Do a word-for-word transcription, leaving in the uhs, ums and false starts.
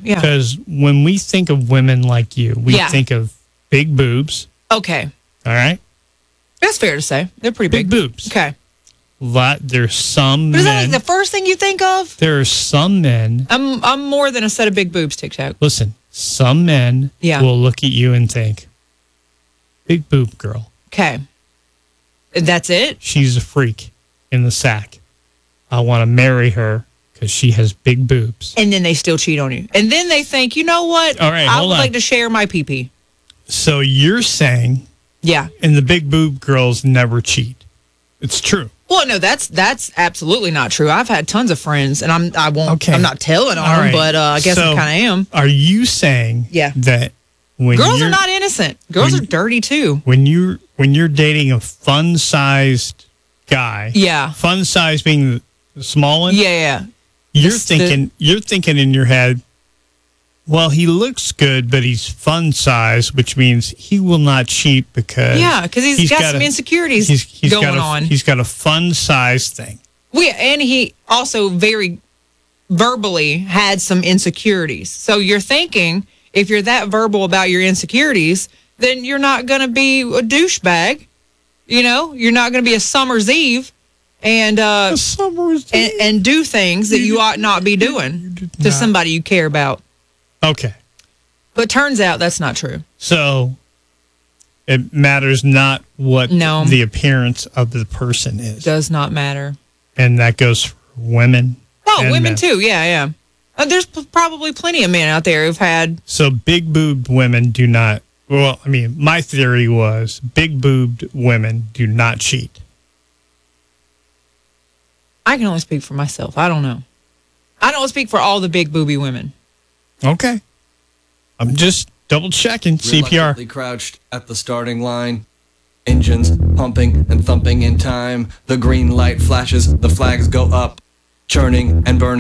Yeah. Because when we think of women like you, we Yeah. think of big boobs. Okay. All right? That's fair to say. They're pretty Big big. boobs. Okay. Lot, there's some But is that men. like the first thing you think of? there are some men. I'm I'm more than a set of big boobs, TikTok. Listen, some men Yeah. will look at you and think, big boob girl. Okay. That's it? She's a freak in the sack. I want to marry her because she has big boobs. And then they still cheat on you. And then they think, you know what? All right, I hold would on. like to share my pee-pee. So you're saying, Yeah. and the big boob girls never cheat. It's true. Well, no, that's that's absolutely not true. I've had tons of friends, and I'm I won't. Okay. I'm not telling on All them, right. but uh, I guess So, I kind of am. Are you saying Yeah. that when Girls you're, are not innocent. Girls when- are dirty too. when you when you're dating a fun-sized guy, Yeah. fun size being the small one, Yeah, yeah. you're This- the- thinking you're thinking in your head, well, he looks good, but he's fun size, which means he will not cheat because Yeah, because he's got some a- insecurities he's, he's going got a, on. He's got a fun size thing. Well, yeah, and he also very verbally had some insecurities. So you're thinking, if you're that verbal about your insecurities, then you're not going to be a douchebag. You know, you're not going to be a summer's eve and uh, Summer's and, and do things that you ought not be doing did to not. somebody you care about. Okay, But turns out that's not true. so it matters not what No. the appearance of the person is, Does not matter. and that goes for women. Oh, and women men. too. Yeah, yeah. Uh, there's p- probably plenty of men out there who've had. So big boobed women do not. Well, I mean, my theory was big boobed women do not cheat. I can only speak for myself. I don't know. I don't speak for all the big booby women. Okay, I'm just double checking C P R. Reluctantly crouched at the starting line. Engines pumping and thumping in time. The green light flashes, the flags go up, churning and burning.